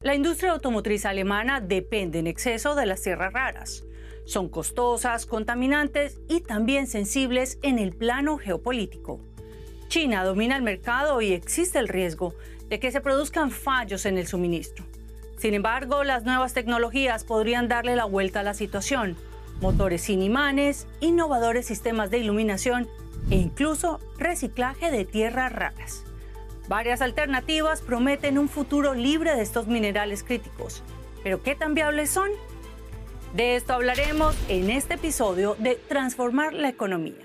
La industria automotriz alemana depende en exceso de las tierras raras. Son costosas, contaminantes y también sensibles en el plano geopolítico. China domina el mercado y existe el riesgo de que se produzcan fallos en el suministro. Sin embargo, las nuevas tecnologías podrían darle la vuelta a la situación. Motores sin imanes, innovadores sistemas de iluminación e incluso reciclaje de tierras raras. Varias alternativas prometen un futuro libre de estos minerales críticos. ¿Pero qué tan viables son? De esto hablaremos en este episodio de Transformar la Economía.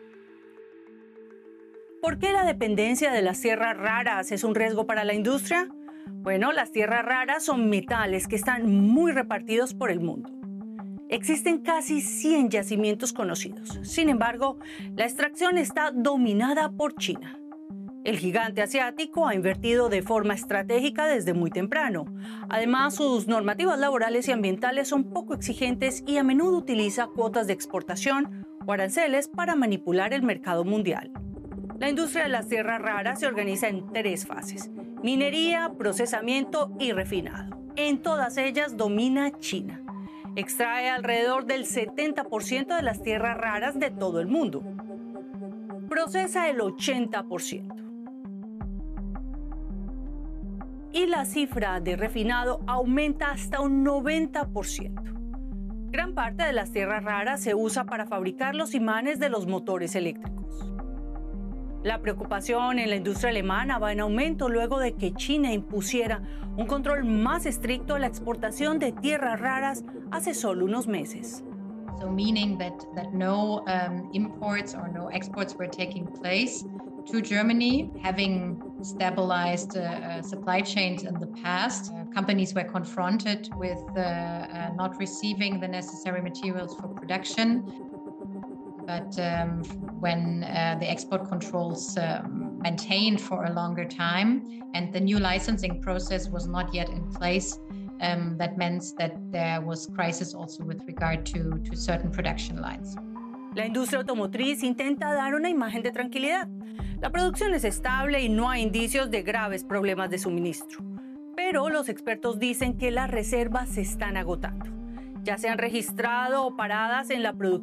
¿Por qué la dependencia de las tierras raras es un riesgo para la industria? Bueno, las tierras raras son metales que están muy repartidos por el mundo. Existen casi 100 yacimientos conocidos. Sin embargo, la extracción está dominada por China. El gigante asiático ha invertido de forma estratégica desde muy temprano. Además, sus normativas laborales y ambientales son poco exigentes y a menudo utiliza cuotas de exportación o aranceles para manipular el mercado mundial. La industria de las tierras raras se organiza en 3 fases: minería, procesamiento y refinado. En todas ellas domina China. Extrae alrededor del 70% de las tierras raras de todo el mundo. Procesa el 80%. Y la cifra de refinado aumenta hasta un 90%. Gran parte de las tierras raras se usa para fabricar los imanes de los motores eléctricos. La preocupación en la industria alemana va en aumento luego de que China impusiera un control más estricto a la exportación de tierras raras hace solo unos meses. So meaning that no imports or no exports were taking place to Germany, having stabilized supply chains in the past. Companies were confronted with not receiving the necessary materials for production. But when the export controls maintained for a longer time and the new licensing process was not yet in place, that meant that there was crisis also with regard to certain production lines. La industria automotriz intenta dar una imagen de tranquilidad. La producción es estable y no hay indicios de graves problemas de suministro. Pero los expertos dicen que las reservas se están agotando. Ya se han registrado paradas en la producción